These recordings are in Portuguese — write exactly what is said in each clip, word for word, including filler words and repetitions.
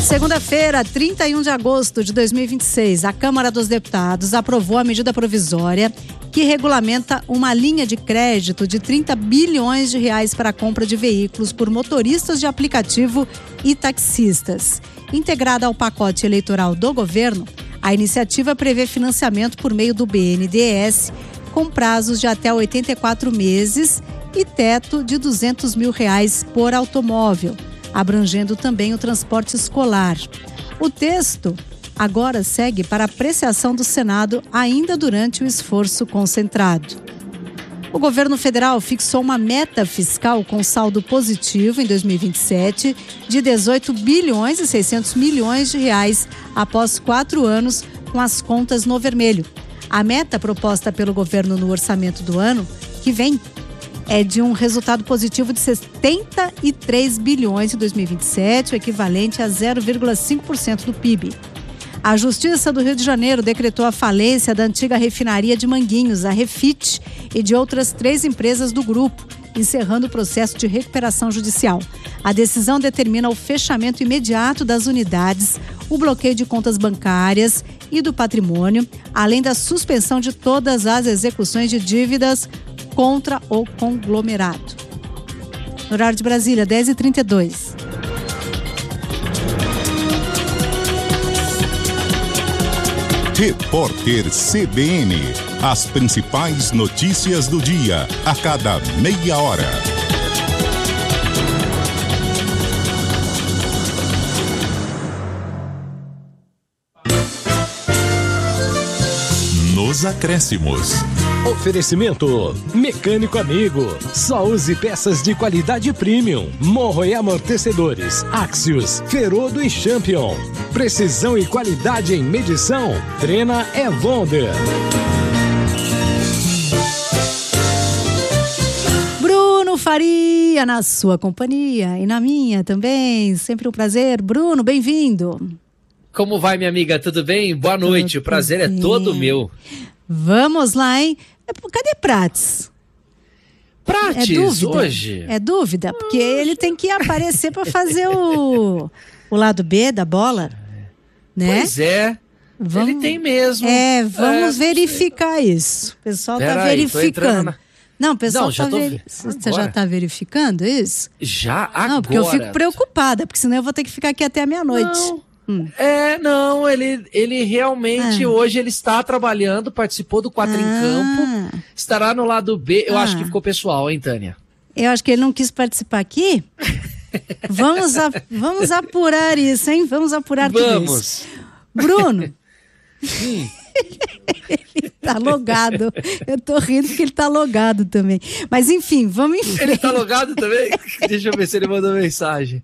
Segunda-feira, trinta e um de agosto de dois mil e vinte e seis, a Câmara dos Deputados aprovou a medida provisória que regulamenta uma linha de crédito de trinta bilhões de reais para a compra de veículos por motoristas de aplicativo e taxistas. Integrada ao pacote eleitoral do governo, a iniciativa prevê financiamento por meio do B N D E S com prazos de até oitenta e quatro meses e teto de duzentos mil reais por automóvel, abrangendo também o transporte escolar. O texto agora segue para apreciação do Senado ainda durante o esforço concentrado. O governo federal fixou uma meta fiscal com saldo positivo em dois mil e vinte e sete de dezoito bilhões e seiscentos milhões de reais após quatro anos com as contas no vermelho. A meta proposta pelo governo no orçamento do ano que vem é de um resultado positivo de setenta e três bilhões em dois mil e vinte e sete, o equivalente a zero vírgula cinco por cento do P I B. A Justiça do Rio de Janeiro decretou a falência da antiga refinaria de Manguinhos, a Refit, e de outras três empresas do grupo, encerrando o processo de recuperação judicial. A decisão determina o fechamento imediato das unidades, o bloqueio de contas bancárias e do patrimônio, além da suspensão de todas as execuções de dívidas contra o conglomerado. No horário de Brasília, dez e trinta e dois. Repórter C B N. As principais notícias do dia, a cada meia hora. Nos acréscimos. Oferecimento Mecânico Amigo. Só use peças de qualidade premium. Morro e amortecedores. Axios, Ferodo e Champion. Precisão e qualidade em medição. Trena é Wonder. Bruno Faria na sua companhia e na minha também. Sempre um prazer. Bruno, bem-vindo. Como vai, minha amiga? Tudo bem? Boa noite. Tudo o prazer bem. É todo meu. Vamos lá, hein? Cadê Prates? Prates, é dúvida, hoje? É dúvida, porque ele tem que aparecer para fazer o, o lado B da bola, né? Pois é, vamos, ele tem mesmo. É, vamos é, verificar isso. O pessoal está verificando. Na... Não, o pessoal está ver... Você já está verificando isso? Já, agora. Não, porque eu fico preocupada, porque senão eu vou ter que ficar aqui até a meia-noite. Não. Hum. É, não, ele, ele realmente ah. hoje ele está trabalhando, participou do quatro ah. em Campo, estará no lado B, eu ah. acho que ficou pessoal, hein, Tânia? Eu acho que ele não quis participar aqui. vamos, a, vamos apurar isso, hein? Vamos apurar vamos. tudo isso. Bruno, hum. ele tá logado, eu tô rindo porque ele tá logado também, mas enfim, vamos em frente. Ele tá logado também? Deixa eu ver se ele mandou mensagem.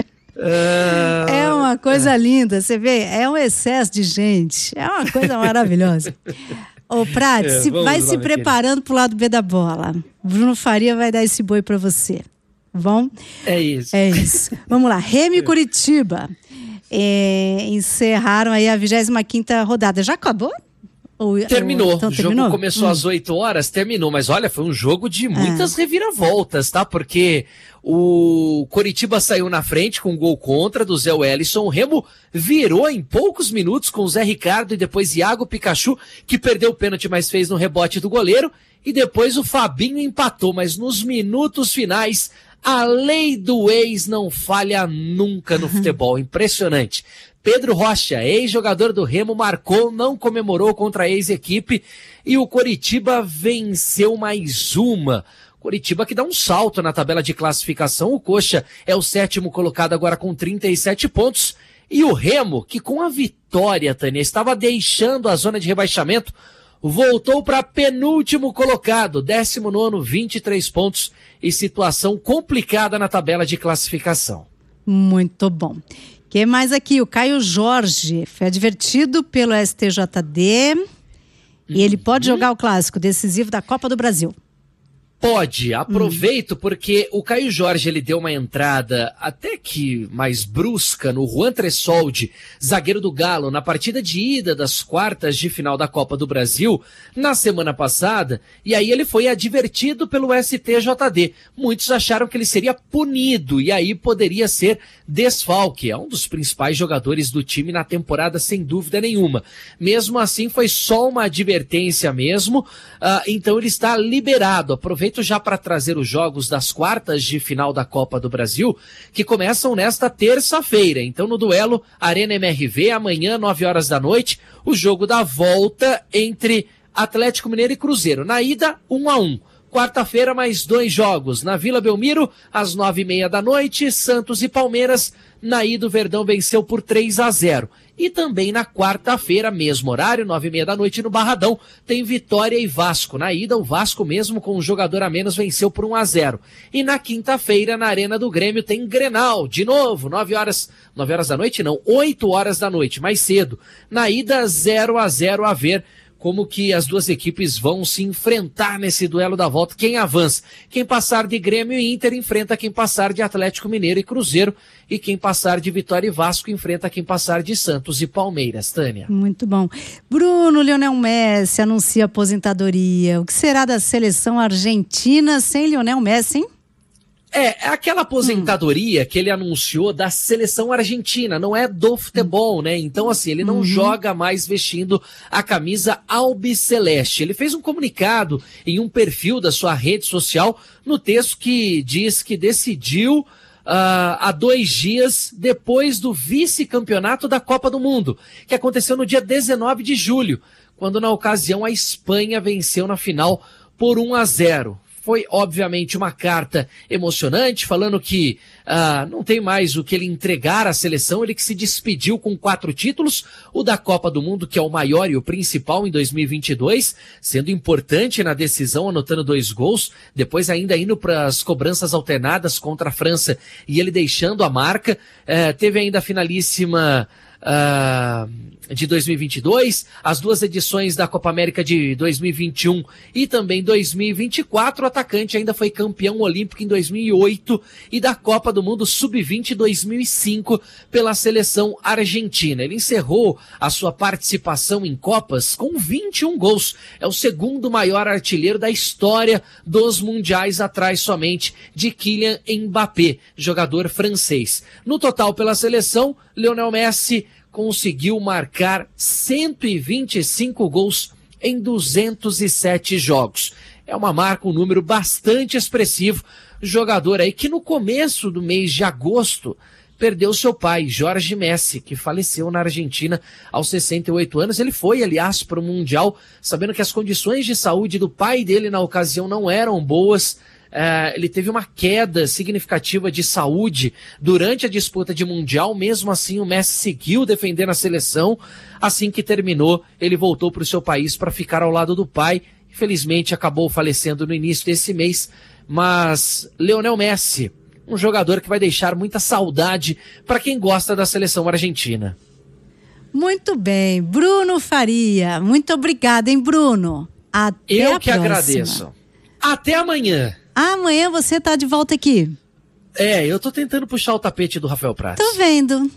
Uh... É uma coisa linda, você vê, é um excesso de gente, é uma coisa maravilhosa. Ô Prates, é, se, vai se preparando pro lado B da bola. Bruno Faria vai dar esse boi para você. Bom? É isso. É isso. Vamos lá, Remo e Curitiba é, encerraram aí a vigésima quinta rodada. Já acabou? Ou, terminou. Ou, então, o jogo terminou? começou hum. às oito horas, terminou. Mas olha, foi um jogo de muitas ah. reviravoltas, tá? Porque o Coritiba saiu na frente com um gol contra do Zé Wellison. O Remo virou em poucos minutos com o Zé Ricardo e depois Iago Pikachu, que perdeu o pênalti, mas fez no rebote do goleiro. E depois o Fabinho empatou, mas nos minutos finais, a lei do ex não falha nunca no futebol. Impressionante. Pedro Rocha, ex-jogador do Remo, marcou, não comemorou contra a ex-equipe e o Coritiba venceu mais uma. Coritiba que dá um salto na tabela de classificação. O Coxa é o sétimo colocado agora com trinta e sete pontos. E o Remo, que com a vitória, Tânia, estava deixando a zona de rebaixamento, voltou para penúltimo colocado, décimo nono, vinte e três pontos e situação complicada na tabela de classificação. Muito bom. O que mais aqui? O Caio Jorge foi advertido pelo S T J D e ele pode jogar o clássico decisivo da Copa do Brasil. Pode, aproveito, hum. porque o Caio Jorge ele deu uma entrada até que mais brusca no Juan Tressoldi, zagueiro do Galo, na partida de ida das quartas de final da Copa do Brasil, na semana passada, e aí ele foi advertido pelo S T J D. Muitos acharam que ele seria punido, e aí poderia ser desfalque. É um dos principais jogadores do time na temporada, sem dúvida nenhuma. Mesmo assim, foi só uma advertência mesmo, uh, então ele está liberado. Aproveito já para trazer os jogos das quartas de final da Copa do Brasil, que começam nesta terça-feira. Então, no duelo Arena M R V, amanhã, nove horas da noite, o jogo da volta entre Atlético Mineiro e Cruzeiro. Na ida, um a um. Quarta-feira, mais dois jogos. Na Vila Belmiro, às nove e meia da noite, Santos e Palmeiras. Na ida, o Verdão venceu por três a zero. E também na quarta-feira, mesmo horário, nove e meia da noite, no Barradão, tem Vitória e Vasco. Na ida, o Vasco, mesmo com um jogador a menos, venceu por um a zero. E na quinta-feira, na Arena do Grêmio, tem Grenal, de novo, nove horas, nove horas da noite, não, oito horas da noite, mais cedo. Na ida, zero a zero, a ver como que as duas equipes vão se enfrentar nesse duelo da volta. Quem avança? Quem passar de Grêmio e Inter enfrenta quem passar de Atlético Mineiro e Cruzeiro, e quem passar de Vitória e Vasco enfrenta quem passar de Santos e Palmeiras. Tânia. Muito bom. Bruno, Lionel Messi anuncia aposentadoria. O que será da seleção argentina sem Lionel Messi, hein? É, aquela aposentadoria hum. que ele anunciou da seleção argentina, não é do futebol, né? Então, assim, ele não uhum. joga mais vestindo a camisa albiceleste. Ele fez um comunicado em um perfil da sua rede social, no texto que diz que decidiu Uh, há dois dias depois do vice-campeonato da Copa do Mundo, que aconteceu no dia dezenove de julho, quando na ocasião a Espanha venceu na final por um a zero. Foi, obviamente, uma carta emocionante, falando que uh, não tem mais o que ele entregar à seleção, ele que se despediu com quatro títulos, o da Copa do Mundo, que é o maior e o principal em dois mil e vinte e dois, sendo importante na decisão, anotando dois gols, depois ainda indo para as cobranças alternadas contra a França e ele deixando a marca. Uh, teve ainda a finalíssima Uh, de dois mil e vinte e dois, as duas edições da Copa América de dois mil e vinte e um e também dois mil e vinte e quatro. O atacante ainda foi campeão olímpico em dois mil e oito e da Copa do Mundo sub vinte dois mil e cinco pela seleção argentina. Ele encerrou a sua participação em Copas com vinte e um gols. É o segundo maior artilheiro da história dos mundiais, atrás somente de Kylian Mbappé, jogador francês. No total pela seleção, Lionel Messi conseguiu marcar cento e vinte e cinco gols em duzentos e sete jogos. É uma marca, um número bastante expressivo. Jogador aí que no começo do mês de agosto perdeu seu pai, Jorge Messi, que faleceu na Argentina aos sessenta e oito anos. Ele foi, aliás, para o Mundial, sabendo que as condições de saúde do pai dele na ocasião não eram boas. Uh, ele teve uma queda significativa de saúde durante a disputa de Mundial. Mesmo assim, o Messi seguiu defendendo a seleção. Assim que terminou, ele voltou para o seu país para ficar ao lado do pai. Infelizmente, acabou falecendo no início desse mês. Mas Lionel Messi, um jogador que vai deixar muita saudade para quem gosta da seleção argentina. Muito bem. Bruno Faria, muito obrigada, hein, Bruno? Até Eu a que próxima. agradeço. Até amanhã. Amanhã você tá de volta aqui. É, eu tô tentando puxar o tapete do Rafael Prats. Tô vendo.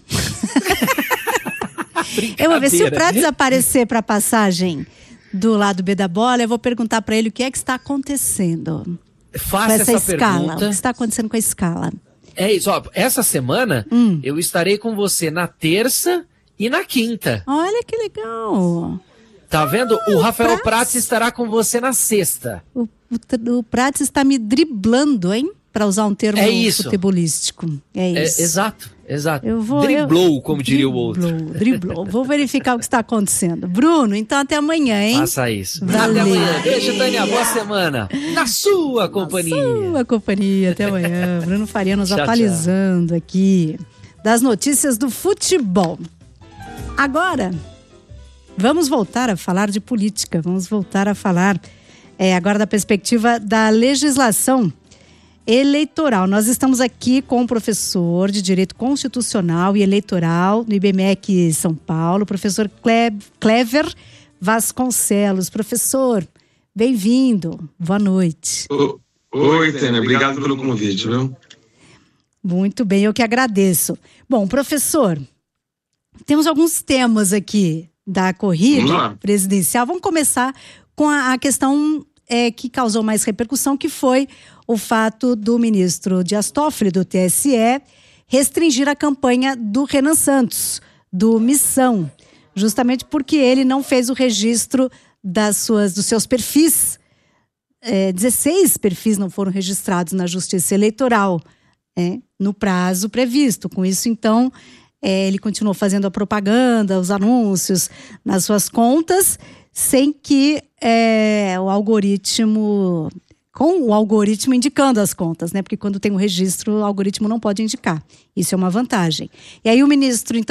Eu vou ver se o Prats aparecer para passagem do lado B da bola, eu vou perguntar para ele o que é que está acontecendo. Faça essa, essa escala, pergunta. O que está acontecendo com a escala? É isso, ó, essa semana hum. eu estarei com você na terça e na quinta. Olha que legal. Tá vendo? Ah, o Rafael Prats... Prats estará com você na sexta. O, o, o Prats está me driblando, hein? Para usar um termo é isso. futebolístico. É isso. É, exato, exato. Eu vou, driblou, eu, como driblou, diria o outro. Driblou. Vou verificar o que está acontecendo. Bruno, então até amanhã, hein? Faça isso. Valeu. Até amanhã. Beijo, Tânia. Boa semana. Na sua companhia. Na sua companhia. Até amanhã. Bruno Faria nos tchau, atualizando tchau. aqui das notícias do futebol. Agora, vamos voltar a falar de política. Vamos voltar a falar é, agora da perspectiva da legislação eleitoral. Nós estamos aqui com o professor de Direito Constitucional e Eleitoral no I B M E C São Paulo, professor Clever Vasconcelos. Professor, bem-vindo. Boa noite. Oi, Tânia, obrigado pelo convite, viu? Muito bem, eu que agradeço. Bom, professor, temos alguns temas aqui da corrida presidencial. Vamos começar com a, a questão é, que causou mais repercussão, que foi o fato do ministro Dias Toffoli, do T S E, restringir a campanha do Renan Santos, do Missão, justamente porque ele não fez o registro das suas, dos seus perfis. É, dezesseis perfis não foram registrados na Justiça Eleitoral, é, no prazo previsto. Com isso, então, é, ele continuou fazendo a propaganda, os anúncios nas suas contas, sem que é, o algoritmo... com o algoritmo indicando as contas, né? Porque quando tem um registro, o algoritmo não pode indicar. Isso é uma vantagem. E aí o ministro, então,